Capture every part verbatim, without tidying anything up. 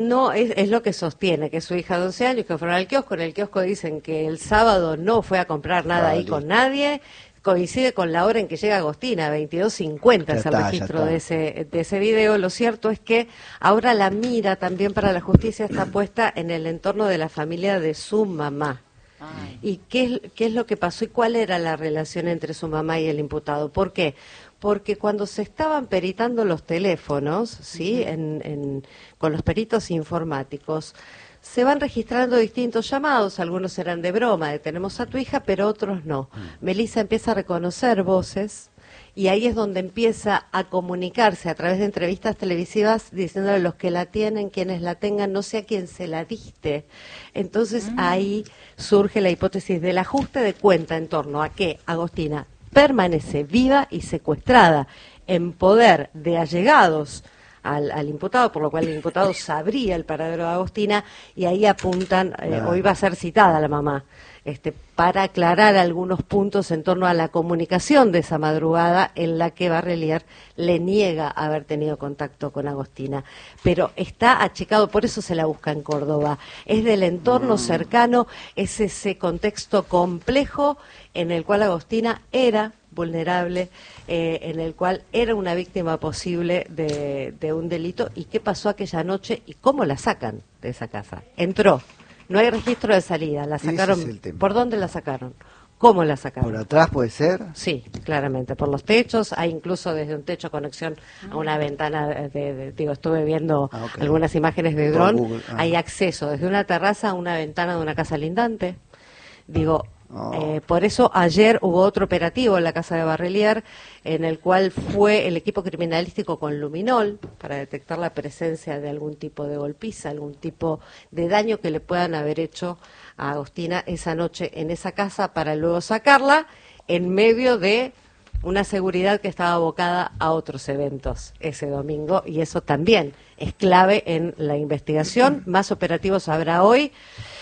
No, es, es lo que sostiene, que su hija de once años, que fueron al kiosco, en el kiosco dicen que el sábado no fue a comprar nada Ah, ahí listo. con nadie, coincide con la hora en que llega Agostina, veintidós cincuenta Ya es el está, ya registro está. de ese, de ese video. Lo cierto es que ahora la mira también para la justicia está puesta en el entorno de la familia de su mamá. Ay. ¿Y qué es, qué es lo que pasó y cuál era la relación entre su mamá y el imputado? ¿Por qué? Porque cuando se estaban peritando los teléfonos, ¿sí? en, en, con los peritos informáticos, se van registrando distintos llamados, algunos eran de broma, de tenemos a tu hija, pero otros no. Melissa empieza a reconocer voces y ahí es donde empieza a comunicarse a través de entrevistas televisivas diciéndole a los que la tienen, quienes la tengan, no sé a quién se la diste. Entonces mm. ahí surge la hipótesis del ajuste de cuenta en torno a que Agostina permanece viva y secuestrada en poder de allegados al, al imputado, por lo cual el imputado sabría el paradero de Agostina, y ahí apuntan, eh, Claro. hoy va a ser citada la mamá, este, para aclarar algunos puntos en torno a la comunicación de esa madrugada en la que Barrelier le niega haber tenido contacto con Agostina. Pero está achicado, por eso se la busca en Córdoba. Es del entorno cercano, es ese contexto complejo en el cual Agostina era vulnerable, eh, en el cual era una víctima posible de, de un delito. ¿Y qué pasó aquella noche y cómo la sacan de esa casa? Entró. No hay registro de salida, la sacaron. Ese es el tema. ¿Por dónde la sacaron? ¿Cómo la sacaron? ¿Por atrás puede ser? Sí, claramente, por los techos, hay incluso desde un techo conexión a una ventana, de, de- digo, estuve viendo Ah, ok. algunas imágenes de Por dron, Google, ah. hay acceso desde una terraza a una ventana de una casa lindante. Digo, Oh. eh, por eso ayer hubo otro operativo en la casa de Barrelier, en el cual fue el equipo criminalístico con luminol para detectar la presencia de algún tipo de golpiza, algún tipo de daño que le puedan haber hecho a Agostina esa noche en esa casa, para luego sacarla en medio de una seguridad que estaba abocada a otros eventos ese domingo, y eso también es clave en la investigación. Más operativos habrá hoy.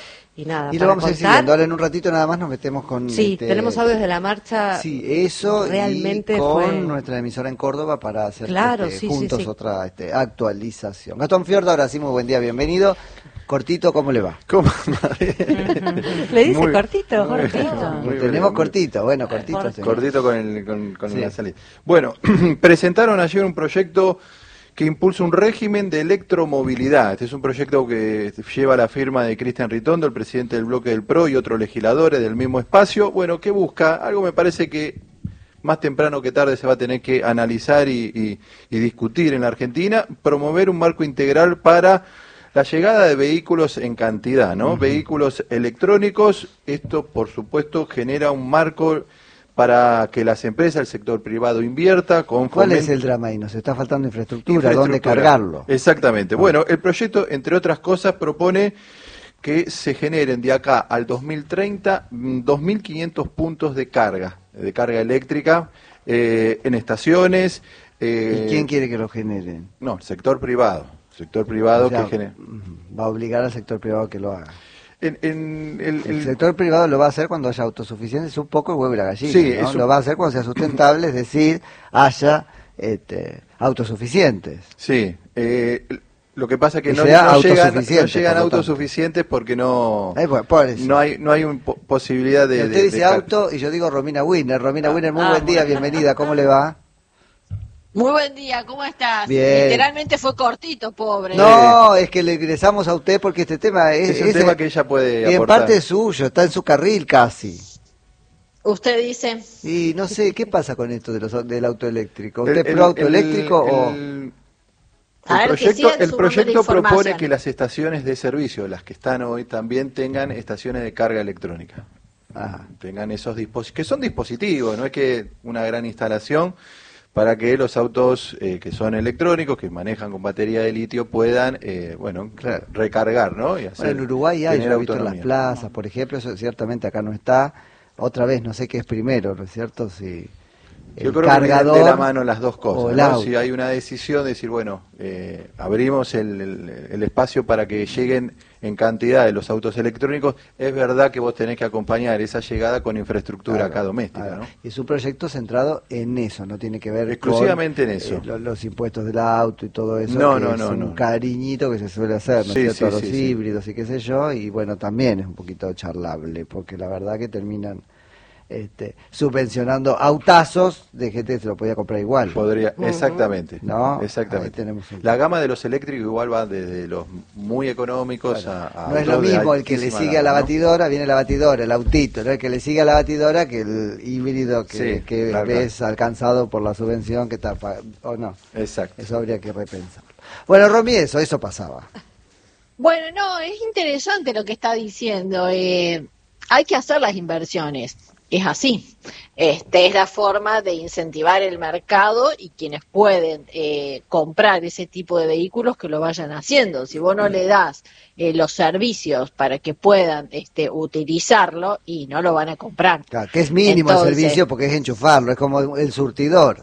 Y nada, Y lo para vamos a ir contar, siguiendo. Ahora en un ratito nada más nos metemos con... sí, este, tenemos audios de la marcha. Sí, eso realmente y con fue... nuestra emisora en Córdoba para hacer Claro, este, sí, juntos sí, sí. otra este, actualización. Gastón Fiordo, ahora sí, muy buen día, bienvenido. Cortito, ¿cómo le va? ¿Cómo? Le dice Muy- cortito, muy bien, cortito. muy Lo bien, tenemos muy- cortito, bueno, cortito. Cortito. señor. Cortito con, el, con, con Sí. la salida. Bueno, presentaron ayer un proyecto que impulsa un régimen de electromovilidad. Este es un proyecto que lleva la firma de Cristian Ritondo, el presidente del bloque del P R O, y otros legisladores del mismo espacio. Bueno, ¿qué busca? Algo me parece que más temprano que tarde se va a tener que analizar y, y- y discutir en la Argentina, promover un marco integral para la llegada de vehículos en cantidad, ¿no? Vehículos electrónicos. Esto, por supuesto, genera un marco para que las empresas, el sector privado invierta con ¿Cuál es fomento- el drama ahí? Nos está faltando infraestructura, infraestructura. ¿dónde cargarlo? Exactamente. Bueno, el proyecto, entre otras cosas, propone que se generen de acá al dos mil treinta mm, dos mil quinientos puntos de carga, de carga eléctrica, eh, en estaciones. eh, ¿Y quién quiere que lo generen? No, el sector privado. Sector privado O sea, que genera. mm, va a obligar al sector privado que lo haga. En, en el, El el- sector privado lo va a hacer cuando haya autosuficiencia, es un poco el huevo y la gallina, Sí, ¿no? es un- Lo va a hacer cuando sea sustentable, es decir, haya este, autosuficientes. Sí, eh, lo que pasa es que Que no, sea no llegan, no autosuficiente, llegan por lo tanto. autosuficientes porque no, Eh, bueno, por eso. no hay no hay un po- posibilidad de... Y usted de- dice de cal- auto y yo digo Romina Winner. Romina Winner, muy Ah, buen día, bueno. bienvenida, ¿cómo le va? Muy buen día, ¿cómo estás? Bien. Literalmente fue cortito, pobre. No, es que le ingresamos a usted porque este tema es, Es un ese- tema que ella puede y en aportar. parte es suyo, está en su carril casi. Usted dice, Y no sé, ¿qué pasa con esto de los, del auto eléctrico? ¿Usted El- es pro auto el- eléctrico el- o...? el- A el ver, que proyecto, sigan el sumando proyecto la información. propone que las estaciones de servicio, las que están hoy, también tengan estaciones de carga electrónica. Ajá. Tengan esos dispositivos, que son dispositivos, no es que una gran instalación para que los autos eh, que son electrónicos, que manejan con batería de litio, puedan, eh, bueno, Claro. recargar, ¿no? Y hacer, Bueno, en Uruguay hay, tener yo he visto en las autonomía. plazas, por ejemplo, eso ciertamente acá no está. Otra vez, no sé qué es primero, ¿no es cierto? Si Yo el creo cargador que vienen de la mano las dos o cosas, el ¿no? auto. Si hay una decisión de decir, bueno, eh, abrimos el, el, el espacio para que lleguen en cantidad de los autos electrónicos, es verdad que vos tenés que acompañar esa llegada con infraestructura Claro, acá doméstica, claro. ¿no? Y es un proyecto centrado en eso, no tiene que ver Exclusivamente con en eso. eh, lo- los impuestos del auto y todo eso, No, que no, es no, un no. cariñito que se suele hacer, ¿no es Sí, cierto? A sí, los sí, sí. híbridos y qué sé yo, y bueno, también es un poquito charlable, porque la verdad que terminan este, subvencionando autazos de gente que se lo podía comprar igual. Podría, exactamente, No, exactamente. ahí tenemos un- La gama de los eléctricos igual va desde los muy económicos Bueno, a, a no es lo autos de mismo el que le altísima sigue a la gama, ¿no? batidora, viene la batidora, el autito, ¿no? El que le sigue a la batidora que el híbrido que, Sí, que claro, ves alcanzado por la subvención que está pa- o no. Exacto. Eso habría que repensar. Bueno, Romy, eso, eso pasaba. Bueno, no, es interesante lo que está diciendo. Eh, hay que hacer las inversiones. Es así. Este es la forma de incentivar el mercado y quienes pueden eh, comprar ese tipo de vehículos que lo vayan haciendo. Si vos no le das eh, los servicios para que puedan este, utilizarlo, y no lo van a comprar. Claro, que es mínimo Entonces, el servicio porque es enchufarlo, es como el surtidor.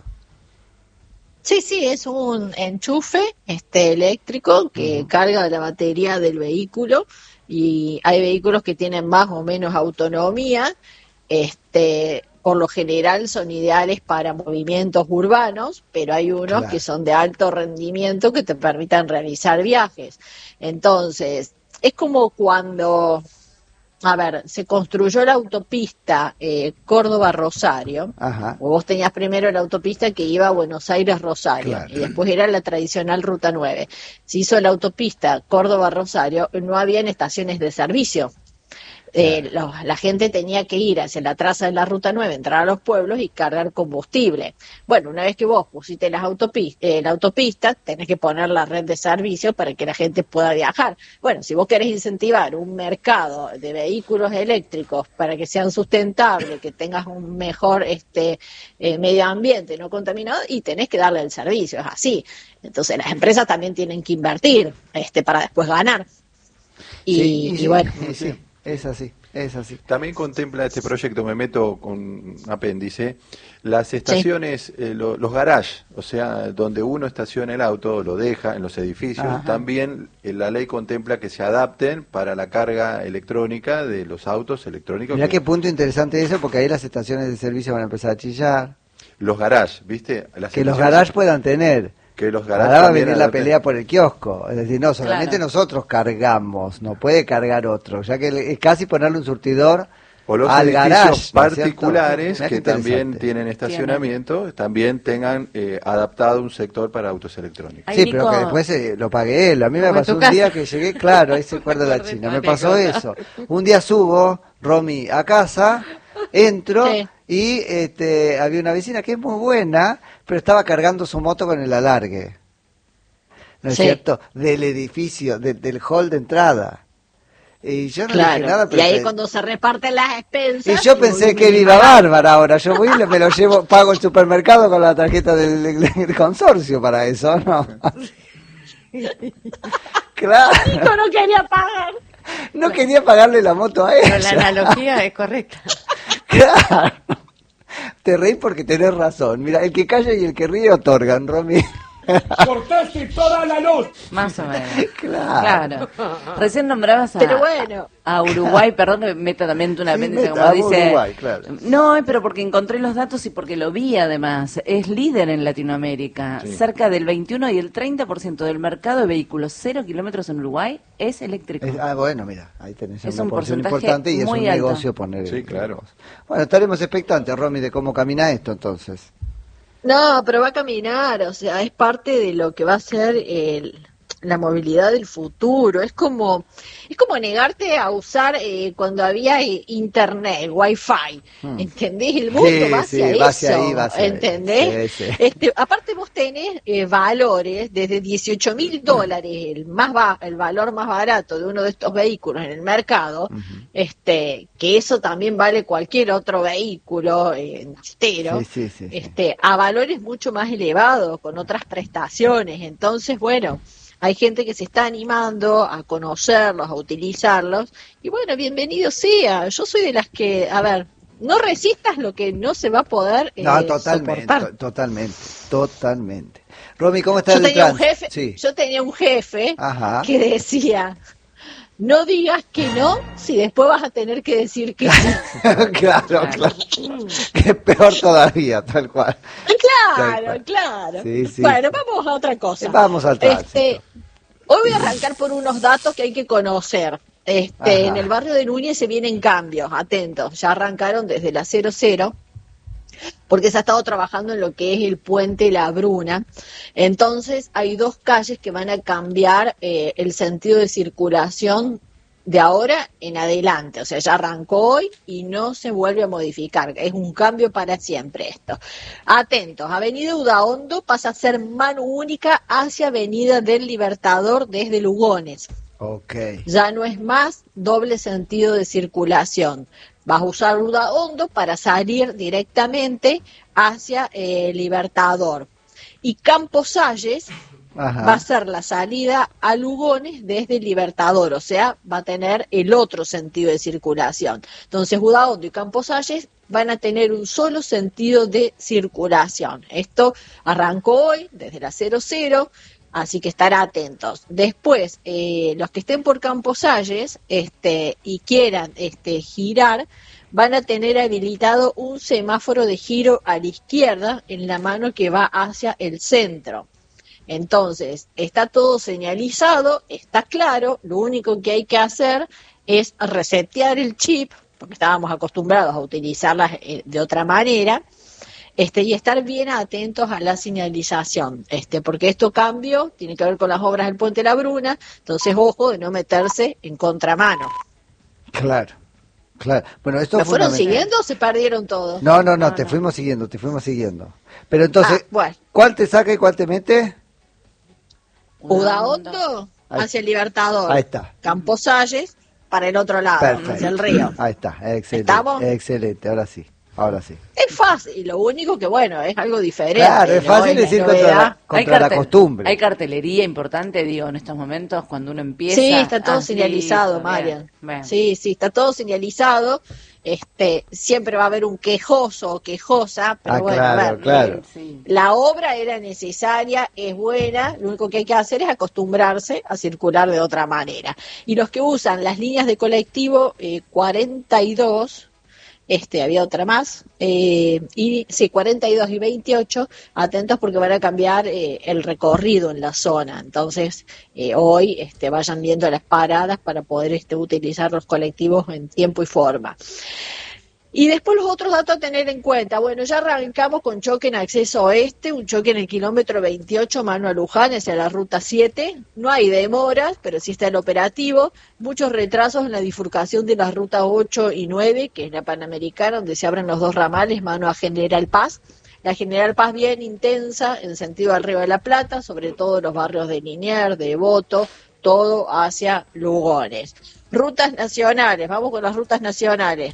Sí, sí, es un enchufe este eléctrico que Ujú. carga la batería del vehículo, y hay vehículos que tienen más o menos autonomía. Este, por lo general son ideales para movimientos urbanos, pero hay unos Claro. que son de alto rendimiento que te permitan realizar viajes. Entonces, es como cuando, a ver, se construyó la autopista eh, Córdoba-Rosario. Ajá. Vos tenías primero la autopista que iba a Buenos Aires-Rosario, Claro. y después era la tradicional Ruta nueve. Se hizo la autopista Córdoba-Rosario, no habían estaciones de servicio. Eh, lo- la gente tenía que ir hacia la traza de la Ruta nueve, entrar a los pueblos y cargar combustible. Bueno, una vez que vos pusiste las autopis- eh, la autopista, tenés que poner la red de servicio para que la gente pueda viajar. Bueno, si vos querés incentivar un mercado de vehículos eléctricos para que sean sustentables, que tengas un mejor este eh, medio ambiente no contaminado, y tenés que darle el servicio, es así. Entonces las empresas también tienen que invertir este para después ganar. Y, Sí, y sí, bueno, y sí, es así, es así. También contempla este proyecto, me meto con un apéndice, las estaciones, eh, lo- los garages, o sea, donde uno estaciona el auto, lo deja en los edificios, Ajá. también eh, la ley contempla que se adapten para la carga electrónica de los autos electrónicos. Mirá que- qué punto interesante eso, porque ahí las estaciones de servicio van a empezar a chillar. Los garages, ¿viste? Las Que los estaciones- garages puedan tener. que los garages Ahora va a también venir la adapten- pelea por el kiosco. Es decir, no, solamente Claro. nosotros cargamos, no puede cargar otro. Ya que le- es casi ponerle un surtidor O los al edificios garage, ¿no es cierto? particulares Mirá qué que también interesante. tienen estacionamiento, también tengan eh, adaptado un sector para autos electrónicos. Ay, Sí, Nico. pero que después eh, lo pagué él. A mí me Como en pasó tu un casa. día que llegué, claro, ahí se acuerda la Correcto, china. Me anécdota. pasó eso. Un día subo, Romy, a casa, entro Sí. y este, había una vecina que es muy buena, pero estaba cargando su moto con el alargue. ¿No es Sí. cierto? Del edificio, de- del hall de entrada. Y yo no claro. dije nada, Y pero ahí pe- cuando se reparten las expensas. y yo pensé que viva bárbara ahora. Yo voy y le- me lo llevo, pago el supermercado con la tarjeta del, del consorcio para eso, ¿no? Claro. Nico no quería pagar. No quería pagarle la moto a Pero la ella. analogía es correcta. Claro. Te reís porque tenés razón. Mira, el que calla y el que ríe otorgan, Romy. Cortaste toda la luz. Más o menos. Claro. Claro. Recién nombrabas a, Pero bueno. a Uruguay, perdón que me meta también una Sí, apéndice, meta, como vamos dice. Uruguay, claro. No, pero porque encontré los datos y porque lo vi además. Es líder en Latinoamérica. Sí. Cerca del veintiuno y el treinta por ciento del mercado de vehículos cero kilómetros en Uruguay es eléctrico. Es- ah, bueno, mira, ahí tenés Es una un porción porcentaje importante y es muy un alto. negocio poner. Sí, el- claro. Bueno, estaremos expectantes, Romy, de cómo camina esto entonces. No, pero va a caminar, o sea, es parte de lo que va a ser el, la movilidad del futuro. Es como, es como negarte a usar eh, cuando había eh, internet, el wifi, Hmm. ¿entendés? El mundo Sí, va sí, hacia va hacia eso, ahí, va hacia ahí. ¿entendés? Sí, sí. Este, aparte vos tenés eh, valores desde dieciocho mil dólares, el más ba- el valor más barato de uno de estos vehículos en el mercado, este, que eso también vale cualquier otro vehículo eh, naftero, Sí, sí, sí, sí. este, a valores mucho más elevados, con otras prestaciones. Entonces, bueno, hay gente que se está animando a conocerlos, a utilizarlos, y bueno, bienvenido sea. Yo soy de las que, a ver, no resistas lo que no se va a poder eh, No, totalmente, soportar. to- totalmente, totalmente. Romy, ¿cómo está Yo el tenía un trans? jefe, Sí. yo tenía un jefe Ajá. que decía, no digas que no, si después vas a tener que decir que sí. claro, claro. Que es peor todavía, tal cual. Tal Claro, cual. claro. Sí, sí, bueno, sí. vamos a otra cosa. Vamos al tránsito. Este, hoy voy a arrancar por unos datos que hay que conocer. Este, Ajá. en el barrio de Núñez se vienen cambios, atentos, ya arrancaron desde la cero cero, porque se ha estado trabajando en lo que es el puente La Bruna. Entonces hay dos calles que van a cambiar eh, el sentido de circulación de ahora en adelante, o sea, ya arrancó hoy y no se vuelve a modificar, es un cambio para siempre esto. Atentos, Avenida Udaondo pasa a ser mano única hacia Avenida del Libertador desde Lugones. Ok. Ya no es más doble sentido de circulación. Vas a usar Udaondo para salir directamente hacia eh, Libertador. Y Campos Salles Ajá. va a ser la salida a Lugones desde Libertador, o sea, va a tener el otro sentido de circulación. Entonces, Udaondo y Campos Salles van a tener un solo sentido de circulación. Esto arrancó hoy, desde la cero cero, así que estar atentos. Después, eh, los que estén por Campos Salles este, y quieran este, girar, van a tener habilitado un semáforo de giro a la izquierda en la mano que va hacia el centro. Entonces, está todo señalizado, está claro, lo único que hay que hacer es resetear el chip, porque estábamos acostumbrados a utilizarlas eh, de otra manera, este, y estar bien atentos a la señalización, este, porque esto cambio tiene que ver con las obras del Puente La Bruna, entonces ojo de no meterse en contramano. Claro, claro. Bueno, esto ¿Me es fueron fundamental. siguiendo o se perdieron todos? No, no, no, No, te no. fuimos siguiendo, te fuimos siguiendo. Pero entonces, Ah, bueno. ¿cuál te saca y cuál te mete? Udaondo Ahí- hacia el Libertador. Ahí está. Campos Salles para el otro lado, Perfecto. hacia el río. Ahí está, excelente. ¿Estamos? Excelente, ahora sí, ahora sí. Es fácil, lo único que bueno, es algo diferente. Claro, es ¿no? fácil Es la decir contra novedad. la, contra la cartel- costumbre. Hay cartelería importante, digo, en estos momentos cuando uno empieza. Sí, está todo Ah, señalizado, listo, Marian. bien, bien. Sí, sí, está todo señalizado. Este, siempre va a haber un quejoso o quejosa, pero Ah, bueno, claro, a ver, claro. Sí. la obra era necesaria, es buena, lo único que hay que hacer es acostumbrarse a circular de otra manera. Y los que usan las líneas de colectivo eh, cuarenta y dos, este, había otra más, eh, y sí, cuarenta y dos y veintiocho, atentos porque van a cambiar eh, el recorrido en la zona. Entonces, eh, hoy este, vayan viendo las paradas para poder este, utilizar los colectivos en tiempo y forma. Y después los otros datos a tener en cuenta. Bueno, ya arrancamos con choque en acceso oeste, un choque en el kilómetro veintiocho, mano a Luján, hacia la ruta siete. No hay demoras, pero sí está el operativo. Muchos retrasos en la bifurcación de las rutas ocho y nueve, que es la Panamericana, donde se abren los dos ramales, mano a General Paz. La General Paz bien intensa, en sentido al Río de la Plata, sobre todo los barrios de Liniers, de Devoto, todo hacia Lugones. Rutas nacionales, vamos con las rutas nacionales.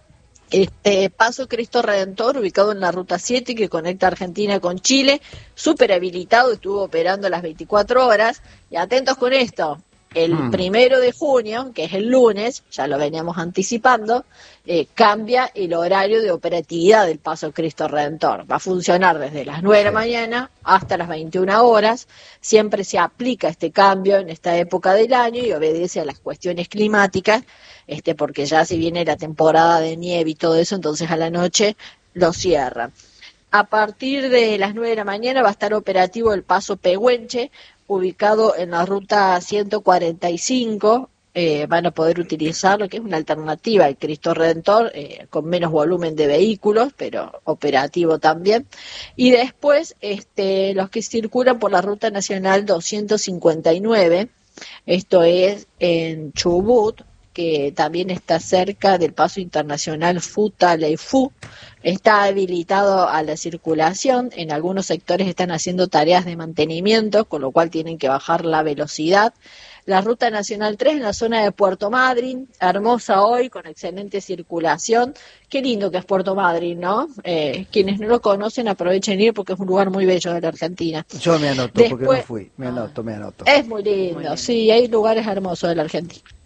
Este Paso Cristo Redentor, ubicado en la ruta siete que conecta Argentina con Chile, súper habilitado, estuvo operando las veinticuatro horas. Y atentos con esto, el Hmm. primero de junio, que es el lunes, ya lo veníamos anticipando, eh, cambia el horario de operatividad del Paso Cristo Redentor. Va a funcionar desde las nueve de la mañana hasta las veintiuna horas. Siempre se aplica este cambio en esta época del año y obedece a las cuestiones climáticas, este porque ya si viene la temporada de nieve y todo eso, entonces a la noche lo cierran. A partir de las nueve de la mañana va a estar operativo el Paso Pehuenche, ubicado en la ruta ciento cuarenta y cinco. Eh, van a poder utilizar lo que es una alternativa al Cristo Redentor, eh, con menos volumen de vehículos, pero operativo también. Y después, este, los que circulan por la ruta nacional doscientos cincuenta y nueve, esto es en Chubut, que también está cerca del paso internacional Futaleufú, está habilitado a la circulación. En algunos sectores están haciendo tareas de mantenimiento, con lo cual tienen que bajar la velocidad. La ruta nacional tres en la zona de Puerto Madryn, hermosa hoy, con excelente circulación. Qué lindo que es Puerto Madryn, ¿no? Eh, quienes no lo conocen aprovechen ir porque es un lugar muy bello de la Argentina. Yo me anoto porque no Después- fui. Me anoto, me anoto. Es muy lindo, Muy lindo. sí, hay lugares hermosos de la Argentina.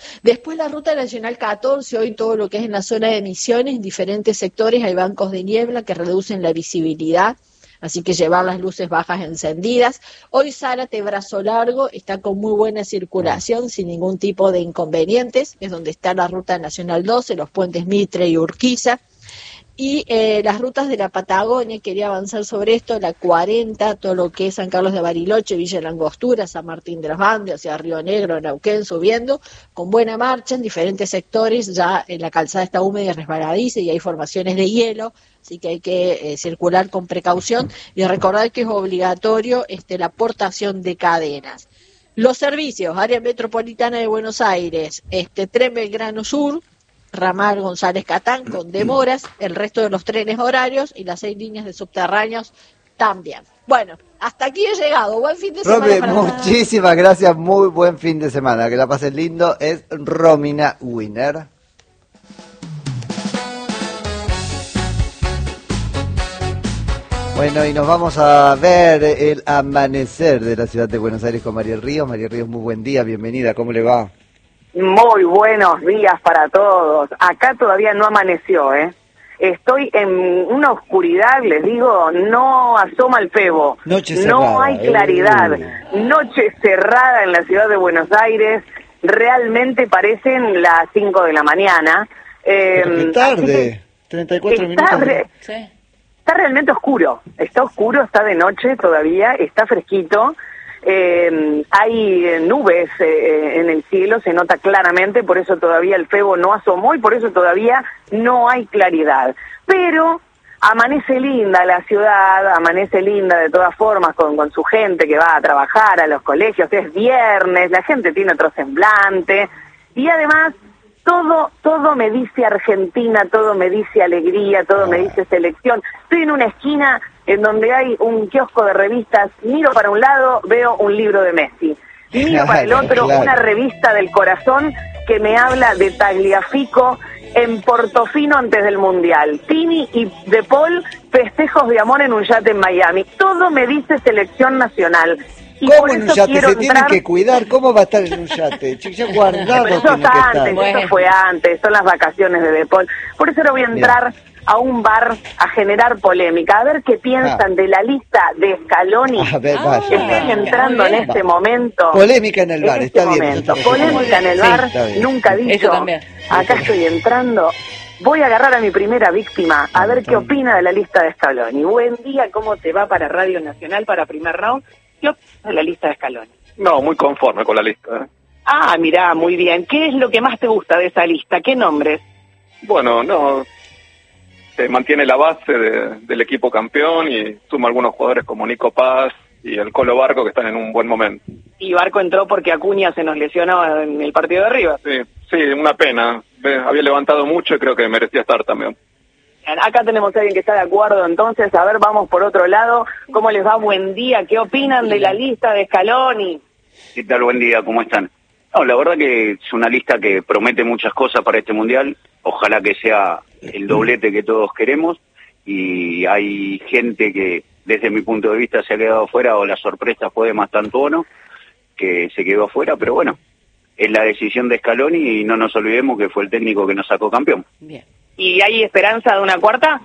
Después la Ruta Nacional catorce, hoy todo lo que es en la zona de Misiones, en diferentes sectores hay bancos de niebla que reducen la visibilidad, así que llevar las luces bajas encendidas. Hoy Zárate, Brazo Largo, está con muy buena circulación, sin ningún tipo de inconvenientes, es donde está la Ruta Nacional doce, los puentes Mitre y Urquiza. Y eh, las rutas de la Patagonia, quería avanzar sobre esto, la cuarenta, todo lo que es San Carlos de Bariloche, Villa La Angostura, San Martín de los Andes, hacia Río Negro, Neuquén, subiendo, con buena marcha en diferentes sectores, ya en la calzada está húmeda y resbaladiza y hay formaciones de hielo, así que hay que eh, circular con precaución y recordar que es obligatorio este, la portación de cadenas. Los servicios, área metropolitana de Buenos Aires, este tren Belgrano Sur, ramal González Catán con demoras, el resto de los trenes horarios y las seis líneas de subterráneos también. Bueno, hasta aquí he llegado. Buen fin de semana. Romy, para muchísimas todos. Gracias, muy buen fin de semana. Que la pasen lindo. Es Romina Winner. Bueno, y nos vamos a ver el amanecer de la ciudad de Buenos Aires con María Ríos. María Ríos, muy buen día, bienvenida, ¿cómo le va? Muy buenos días para todos. Acá todavía no amaneció, ¿eh? Estoy en una oscuridad, les digo, no asoma el febo. Noche cerrada. No hay claridad. Uh. Noche cerrada en la ciudad de Buenos Aires. Realmente parecen las cinco de la mañana. Eh, Pero qué tarde, treinta y cuatro minutos. Re... Sí. Está realmente oscuro. Está oscuro, está de noche todavía, está fresquito. Eh, hay nubes eh, en el cielo, se nota claramente, por eso todavía el febo no asomó y por eso todavía no hay claridad. Pero amanece linda la ciudad, amanece linda de todas formas con, con su gente que va a trabajar a los colegios, es viernes, la gente tiene otro semblante y además todo todo me dice Argentina, todo me dice alegría, todo me dice selección. Estoy en una esquina en donde hay un kiosco de revistas, miro para un lado, veo un libro de Messi, miro para el otro, claro, una revista del corazón que me habla de Tagliafico en Portofino antes del Mundial, Tini y De Paul, festejos de amor en un yate en Miami, todo me dice selección nacional. Y ¿cómo en un yate? Se entrar... tienen que cuidar, ¿cómo va a estar en un yate? Ya guardado. Pero eso es antes, bueno. Eso fue antes, son las vacaciones de De Paul, por eso ahora voy a entrar... Mira. a un bar a generar polémica, a ver qué piensan ah. de la lista de Scaloni. A ver, vaya. Estoy entrando en este va. momento. Polémica en el bar, en este está momento. bien. Polémica en el bar, sí, nunca dicho. Acá estoy entrando. Voy a agarrar a mi primera víctima, a ver qué opina de la lista de Scaloni. Buen día, ¿cómo te va para Radio Nacional, para primer round? ¿Qué opinas de la lista de Scaloni? No, muy conforme con la lista. ¿eh? Ah, mirá, muy bien. ¿Qué es lo que más te gusta de esa lista? ¿Qué nombres? Bueno, no... se mantiene la base de, del equipo campeón y suma algunos jugadores como Nico Paz y el Colo Barco que están en un buen momento. Y Barco entró porque Acuña se nos lesionó en el partido de arriba. Sí, sí, una pena. Había levantado mucho y creo que merecía estar también. Acá tenemos a alguien que está de acuerdo, entonces, a ver, vamos por otro lado. ¿Cómo les va? Buen día. ¿Qué opinan de la lista de Scaloni? ¿Qué tal? Buen día, ¿cómo están? No, la verdad que es una lista que promete muchas cosas para este Mundial. Ojalá que sea el doblete que todos queremos. Y hay gente que, desde mi punto de vista, se ha quedado afuera, o la sorpresa fue de Mastantuono, que se quedó afuera, pero bueno, es la decisión de Scaloni y no nos olvidemos que fue el técnico que nos sacó campeón. Bien. ¿Y hay esperanza de una cuarta?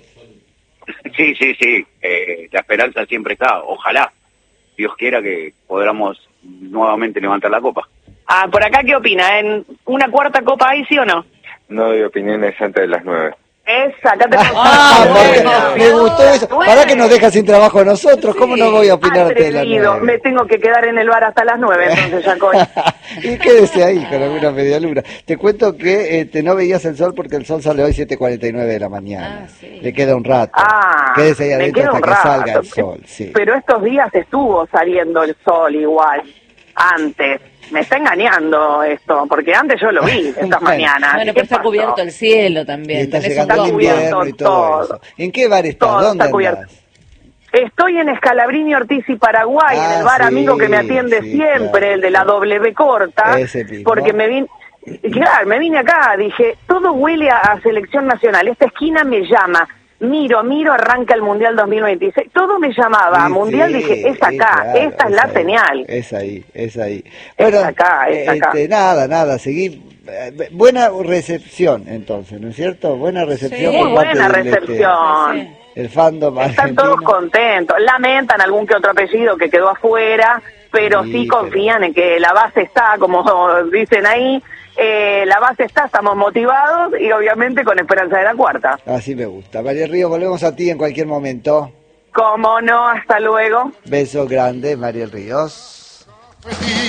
Sí, sí, sí, eh, la esperanza siempre está. Ojalá, Dios quiera que podamos nuevamente levantar la copa. Ah, por acá, ¿qué opina? ¿En una cuarta copa hay, sí o no? No doy opiniones antes de las nueve. Esa, acá tenemos... Ah, bueno, me gustó eso. Bueno. ¿Para qué nos deja sin trabajo a nosotros? ¿Cómo sí, no voy a opinar antes de las nueve? Me tengo que quedar en el bar hasta las nueve, entonces, Jacoy. Y quédese ahí con alguna media luna. Te cuento que este, no veías el sol porque el sol sale hoy siete cuarenta y nueve de la mañana. Ah, sí. Le queda un rato. Ah, quédese ahí adentro hasta que salga el sol. Sí. Pero estos días estuvo saliendo el sol igual, antes. Me está engañando esto, porque antes yo lo vi estas bueno, mañanas. Bueno, pero está pasó? Cubierto el cielo también. Y está llegando el invierno y todo, todo eso. ¿En qué bar estás? Todo ¿Dónde está cubierto. Andás? Estoy en Escalabrini, Ortiz y Paraguay, ah, en el bar sí, amigo que me atiende sí, siempre, claro, el de la W corta, porque me vine, claro, me vine acá, dije, todo huele a, a selección nacional, esta esquina me llama, miro, miro, arranca el Mundial dos mil veintiséis, todo me llamaba, Sí, Mundial, sí, dije, es sí, acá, claro, esta es la ahí, señal. Es ahí, es ahí. Es acá, es acá. Este, nada, nada, seguí. eh, Buena recepción, entonces, ¿no es cierto? Buena recepción. Sí. por Muy parte buena del, este, recepción. Sí, sí. el fandom Están argentino. todos contentos, lamentan algún que otro apellido que quedó afuera, pero Sí, sí pero- confían en que la base está, como dicen ahí, eh, la base está, estamos motivados y obviamente con esperanza de la cuarta. Así me gusta. María Ríos, volvemos a ti en cualquier momento. Como no, hasta luego. Beso grande, María Ríos.